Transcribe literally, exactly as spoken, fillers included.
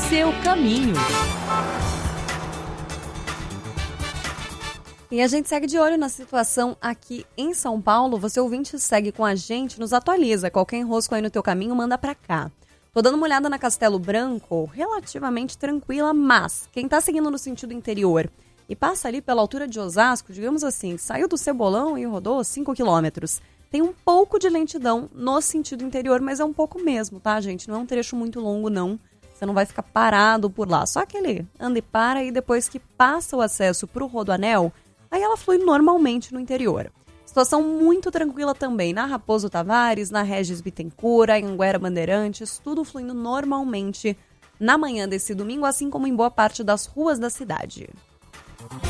seu caminho. E a gente segue de olho na situação aqui em São Paulo. Você ouvinte segue com a gente, nos atualiza. Qualquer enrosco aí no teu caminho, manda pra cá. Tô dando uma olhada na Castelo Branco, relativamente tranquila, mas quem tá seguindo no sentido interior e passa ali pela altura de Osasco, digamos assim, saiu do Cebolão e rodou cinco quilômetros. Tem um pouco de lentidão no sentido interior, mas é um pouco mesmo, tá, gente? Não é um trecho muito longo, não. Você não vai ficar parado por lá. Só aquele anda e para e depois que passa o acesso pro Rodoanel, aí ela flui normalmente no interior. Situação muito tranquila também na Raposo Tavares, na Regis Bittencourt, Anhanguera Bandeirantes, tudo fluindo normalmente na manhã desse domingo, assim como em boa parte das ruas da cidade.